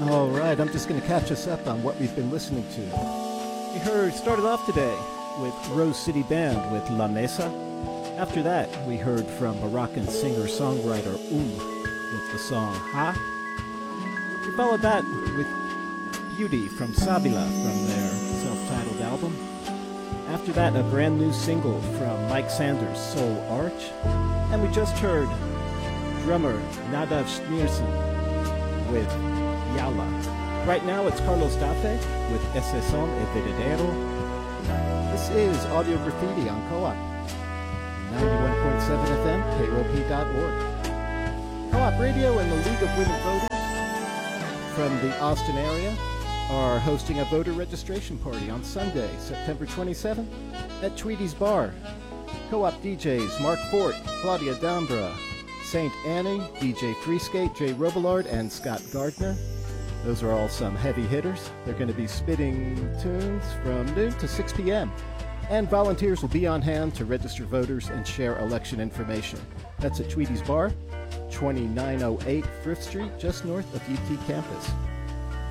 All right, I'm just going to catch us up on what we've been listening to. Started off today with Rose City Band with La Mesa. After that, we heard from Moroccan singer-songwriter with the song Ha. We followed that with Beauty from Sabila from their self-titled album. After that, a brand new single from Mike Sanders' Soul Arch. And we just heard drummer Nadav Schneerson with Yala. Right now, it's Carlos Dafe with Ese Son e Verdadeiro. This is Audio Graffiti on Co-op. 91.7 FM, KROP.org. Co-op Radio and the League of Women Voters from the Austin area are hosting a voter registration party on Sunday, September 27th at Tweedy's Bar. Co-op DJs Mark Fort, Claudia Dambra, St. Annie, DJ Freeskate, Jay Robillard, and Scott Gardner. Those are all some heavy hitters. They're going to be spitting tunes from noon to 6 p.m. And volunteers will be on hand to register voters and share election information. That's at Tweedy's Bar, 2908 Frith Street, just north of UT campus.